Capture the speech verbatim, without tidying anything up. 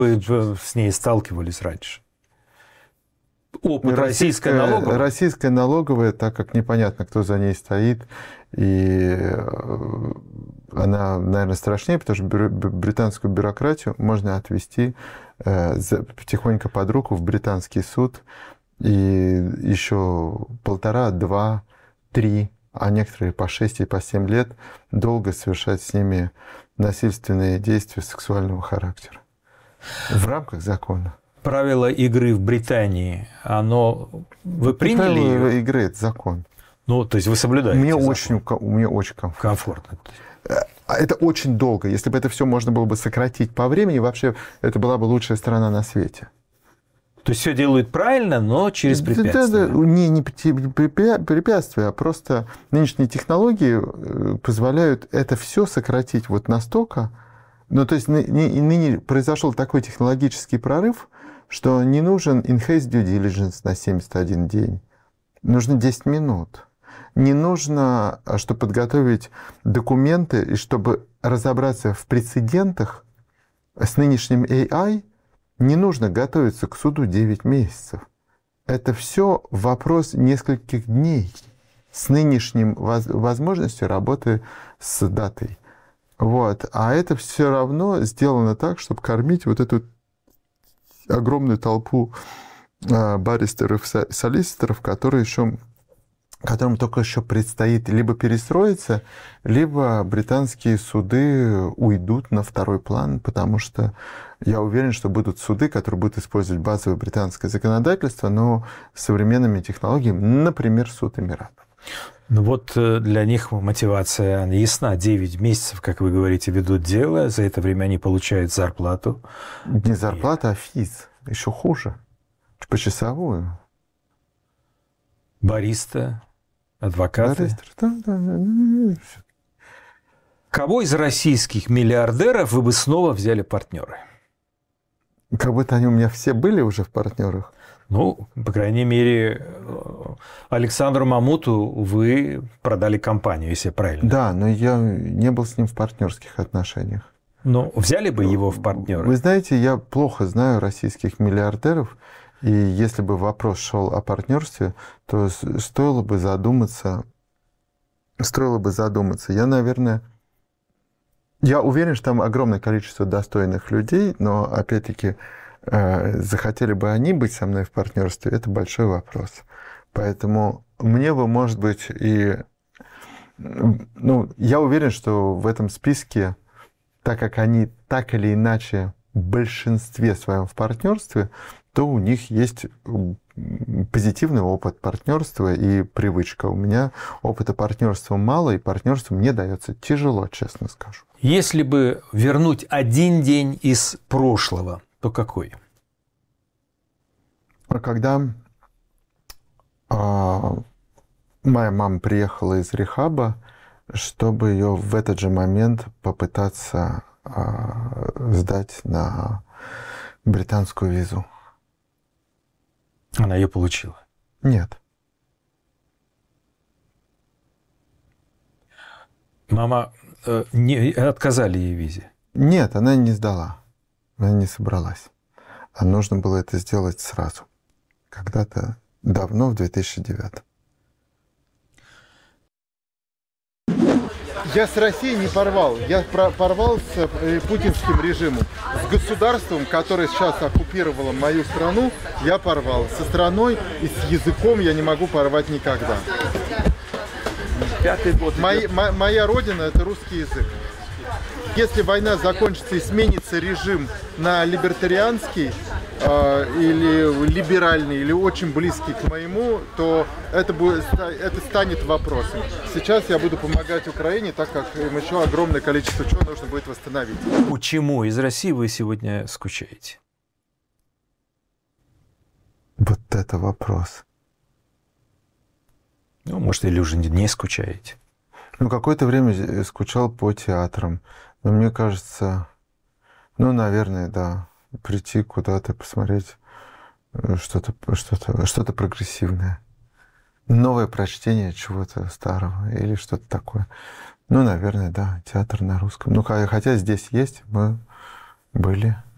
Вы с ней сталкивались раньше? Опыт российская, российской налоговой? Российская налоговая, так как непонятно, кто за ней стоит, и она, наверное, страшнее, потому что британскую бюрократию можно отвести тихонько под руку в британский суд, и еще полтора, два, три, а некоторые по шесть и по семь лет долго совершать с ними насильственные действия сексуального характера в рамках закона. Правило игры в Британии, оно... Вы приняли Правило ее? игры – это закон. Ну, то есть вы соблюдаете Мне закон? очень, мне очень комфортно. Комфортно. Это очень долго. Если бы это все можно было бы сократить по времени, вообще это была бы лучшая страна на свете. То есть все делают правильно, но через препятствия? Да, да, не, не препятствия, а просто нынешние технологии позволяют это все сократить вот настолько. Ну, то есть ныне произошел такой технологический прорыв, что не нужен enhanced due diligence на семьдесят один день. Нужно десять минут. Не нужно, чтобы подготовить документы и чтобы разобраться в прецедентах с нынешним эй ай, не нужно готовиться к суду девять месяцев. Это все вопрос нескольких дней с нынешним возможностью работы с датой. Вот. А это все равно сделано так, чтобы кормить вот эту огромную толпу баристеров, солиситоров, которые еще, которым только еще предстоит либо перестроиться, либо британские суды уйдут на второй план, потому что я уверен, что будут суды, которые будут использовать базовое британское законодательство, но с современными технологиями, например, суд Эмиратов. Ну вот для них мотивация ясна. девять месяцев, как вы говорите, ведут дело. За это время они получают зарплату. Не зарплата, а физ. Еще хуже. Почасовую. Бариста, адвокаты. Бариста, да, да, да. Кого из российских миллиардеров вы бы снова взяли партнеры? Как будто они у меня все были уже в партнерах. Ну, по крайней мере, Александру Мамуту вы продали компанию, если я правильно. Да, но я не был с ним в партнерских отношениях. Ну, взяли бы его в партнеры? Вы знаете, я плохо знаю российских миллиардеров, и если бы вопрос шел о партнерстве, то стоило бы задуматься. Стоило бы задуматься. Я, наверное, я уверен, что там огромное количество достойных людей, но, опять-таки, захотели бы они быть со мной в партнерстве, это большой вопрос. Поэтому мне бы, может быть, и... Ну, я уверен, что в этом списке, так как они так или иначе в большинстве своем в партнерстве, то у них есть позитивный опыт партнерства и привычка. У меня опыта партнерства мало, и партнерство мне дается тяжело, честно скажу. Если бы вернуть один день из прошлого, то какой? Когда а, моя мама приехала из рехаба, чтобы ее в этот же момент попытаться а, сдать на британскую визу. Она ее получила? Нет. Мама э, не отказали ей в визе? Нет, она не сдала. Она не собралась. А нужно было это сделать сразу. Когда-то давно, в две тысячи девятом. Я с Россией не порвал. Я порвал с путинским режимом. С государством, которое сейчас оккупировало мою страну, я порвал. Со страной и с языком я не могу порвать никогда. Пятый год. Моя, моя родина – это русский язык. Если война закончится и сменится режим на либертарианский э, или либеральный, или очень близкий к моему, то это, будет, это станет вопросом. Сейчас я буду помогать Украине, так как им еще огромное количество чего нужно будет восстановить. Почему из России вы сегодня скучаете? Вот это вопрос. Ну, может, или уже не скучаете? Ну, какое-то время скучал по театрам. Но мне кажется, ну, наверное, да, прийти куда-то, посмотреть что-то что-то, что-то прогрессивное. Новое прочтение чего-то старого или что-то такое. Ну, наверное, да, театр на русском. Ну, хотя здесь есть, мы были.